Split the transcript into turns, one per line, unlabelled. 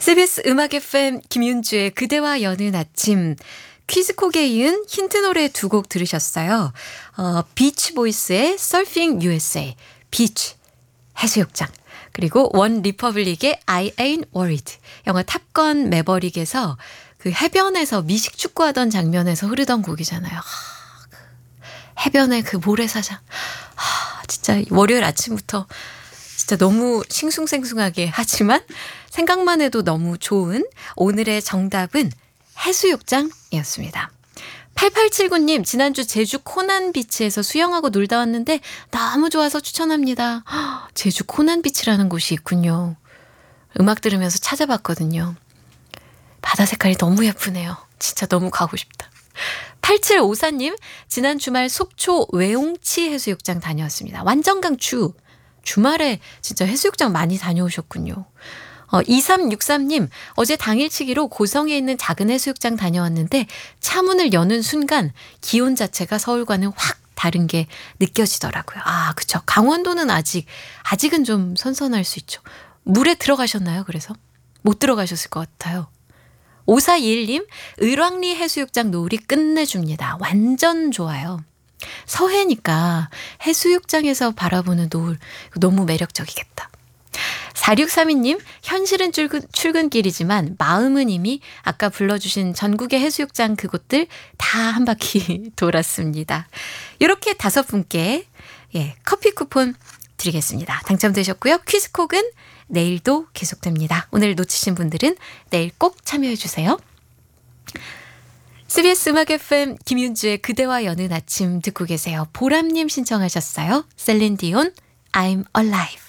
CBS 음악 FM 김윤주의 그대와 여는 아침 퀴즈콕에 이은 힌트 노래 두 곡 들으셨어요. 비치 보이스의 Surfing USA, 비치 해수욕장, 그리고 원 리퍼블릭의 I ain't worried. 영화 탑건 매버릭에서 그 해변에서 미식 축구하던 장면에서 흐르던 곡이잖아요. 해변의 그 모래사장. 진짜 월요일 아침부터 진짜 너무 싱숭생숭하게 하지만 생각만 해도 너무 좋은 오늘의 정답은 해수욕장이었습니다. 8879님, 지난주 제주 코난비치에서 수영하고 놀다 왔는데 너무 좋아서 추천합니다. 제주 코난비치라는 곳이 있군요. 음악 들으면서 찾아봤거든요. 바다 색깔이 너무 예쁘네요. 진짜 너무 가고 싶다. 8754님, 지난 주말 속초 외옹치 해수욕장 다녀왔습니다. 완전 강추. 주말에 진짜 해수욕장 많이 다녀오셨군요. 2363님, 어제 당일치기로 고성에 있는 작은 해수욕장 다녀왔는데 차문을 여는 순간 기온 자체가 서울과는 확 다른 게 느껴지더라고요. 그쵸. 강원도는 아직은 좀 선선할 수 있죠. 물에 들어가셨나요? 그래서? 못 들어가셨을 것 같아요. 5421님, 을왕리 해수욕장 노을이 끝내줍니다. 완전 좋아요. 서해니까 해수욕장에서 바라보는 노을 너무 매력적이겠다. 4632님, 현실은 출근길이지만 마음은 이미 아까 불러주신 전국의 해수욕장 그곳들 다 한 바퀴 돌았습니다. 이렇게 5분께 커피 쿠폰 드리겠습니다. 당첨되셨고요. 퀴즈콕은 내일도 계속됩니다. 오늘 놓치신 분들은 내일 꼭 참여해 주세요. CBS 음악 FM 김윤주의 그대와 여는 아침 듣고 계세요. 보람님 신청하셨어요. 셀린 디온, I'm Alive.